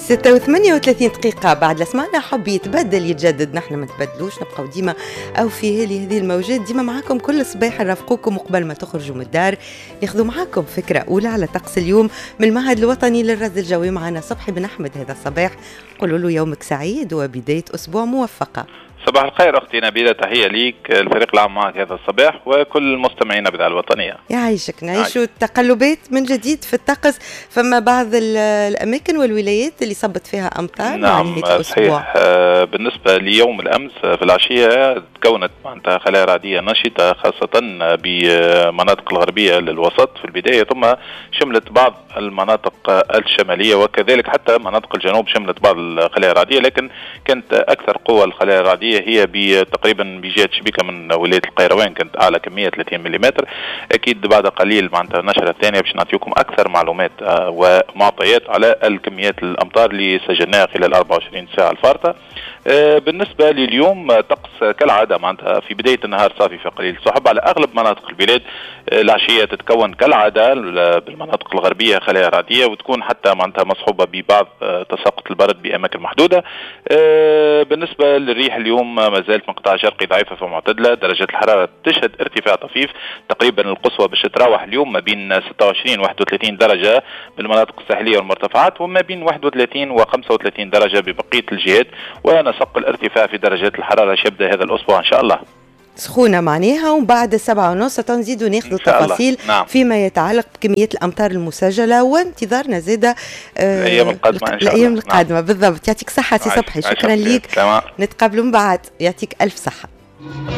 6:38 دقيقة بعد لسمعنا حب يتبدل يتجدد، نحن ما نتبدلوش، نبقاو ديما أو في هذه الموجات ديما معاكم كل صباح نرافقوكم قبل ما تخرجوا من الدار، ناخذوا معاكم فكرة أولى على طقس اليوم من المعهد الوطني للرصد الجوي. معنا صبحي بن أحمد هذا الصباح، قولوا له يومك سعيد وبداية أسبوع موفقة. صباح الخير أختي نبيلة، تحية ليك الفريق العام معك هذا الصباح وكل مستمعينا بإذاعة الوطنية. يعيشك. نعيشوا التقلبات من جديد في الطقس، فما بعض الأماكن والولايات اللي صبت فيها أمطار. نعم صحيح. بالنسبة ليوم الأمس في العشية تكونت معناتها خلايا رعدية نشطة خاصة بمناطق الغربية للوسط في البداية، ثم شملت بعض المناطق الشمالية وكذلك حتى مناطق الجنوب شملت بعض الخلايا الرعدية، لكن كانت أكثر قوة الخلايا الرعدية هي تقريبا بجهة شبيكة من ولاية القيروان، كانت أعلى كمية 30 ملم. أكيد بعد قليل معناتها النشرة الثانية باش نعطيكم أكثر معلومات ومعطيات على الكميات الأمطار اللي سجلناها خلال 24 ساعة الفارطة. بالنسبة لليوم طقس كالعادة معناتها في بداية النهار صافي في قليل سحب على أغلب مناطق البلاد. العشية تتكون كالعادة بالمناطق الغربية خلايا رعدية وتكون حتى معناتها مصحوبة ببعض تساقط البرد بأماكن محدودة. بالنسبة للريح اليوم ما زالت من قطاع شرقي ضعيفة فمعتدلة، درجة الحرارة تشهد ارتفاع طفيف، تقريبا القصوى باش تتراوح اليوم ما بين 26 و 31 درجة بالمناطق الساحلية والمرتفعات، وما بين 31 و 35 درجة ببقية الجهات، ونسق الارتفاع في درجات الحرارة يبدأ هذا الأسبوع إن شاء الله سخونة معناها. وبعد 7:30 تنزيدوا ناخذوا تفاصيل نعم. فيما يتعلق بكمية الأمطار المسجلة وانتظارنا زادة الأيام القادمة إن شاء الله. الأيام القادمة نعم. بالضبط. يعطيك صحة سي صبحي، شكرا ليك، نتقابلوا من بعد، يعطيك ألف صحة.